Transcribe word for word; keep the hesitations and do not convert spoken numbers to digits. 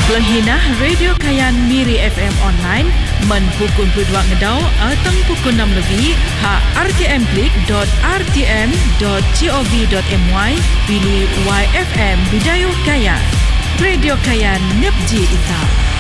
Pelahinah Radio Kayan Miri F M online men pukul dua ngedau atau pukul enam lebih ha r t m klik dot r t m dot gov dot my pilih Y F M Bidayuh Kayan. Radio Kayan Nepji Ita.